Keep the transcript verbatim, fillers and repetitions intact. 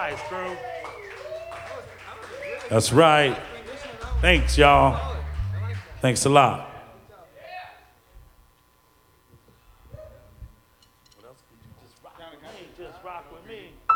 nice, crew. That's right. Thanks, y'all. Thanks a lot. What else could you just rock with me? Just rock with me.